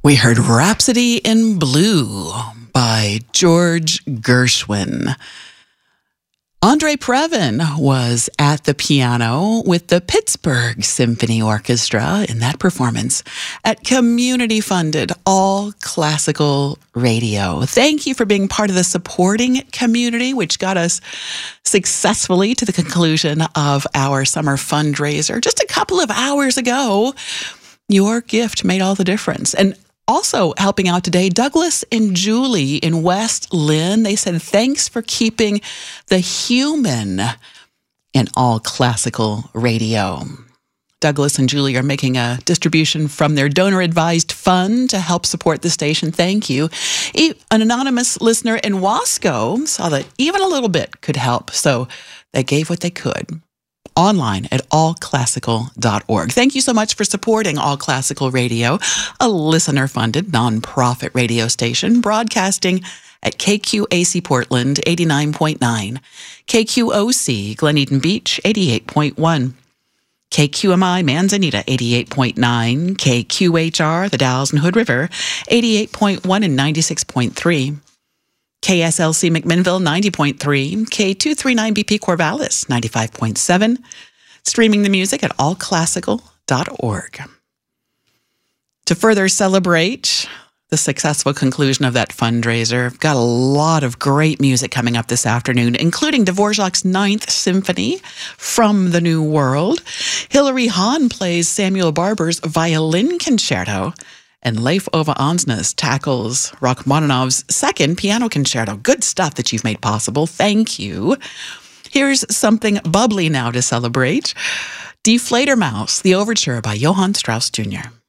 We heard Rhapsody in Blue by George Gershwin. Andre Previn was at the piano with the Pittsburgh Symphony Orchestra in that performance at community-funded all classical radio. Thank you for being part of the supporting community, which got us successfully to the conclusion of our summer fundraiser just a couple of hours ago. Your gift made all the difference. And also helping out today, Douglas and Julie in West Lynn. They said, thanks for keeping the human in all classical radio. Douglas and Julie are making a distribution from their donor-advised fund to help support the station. Thank you. An anonymous listener in Wasco saw that even a little bit could help, so they gave what they could. Online at allclassical.org. Thank you so much for supporting All Classical Radio, a listener-funded nonprofit radio station broadcasting at KQAC Portland 89.9, KQOC Glen Eden Beach 88.1, KQMI Manzanita 88.9, KQHR The Dalles and Hood River 88.1 and 96.3. KSLC McMinnville 90.3, K239BP Corvallis 95.7, streaming the music at allclassical.org. To further celebrate the successful conclusion of that fundraiser, I've got a lot of great music coming up this afternoon, including Dvorak's Ninth Symphony from the New World. Hilary Hahn plays Samuel Barber's Violin Concerto, and Leif Ove Ansnes tackles Rachmaninoff's Second Piano Concerto. Good stuff that you've made possible. Thank you. Here's something bubbly now to celebrate. Die Fledermaus, the Overture by Johann Strauss Jr.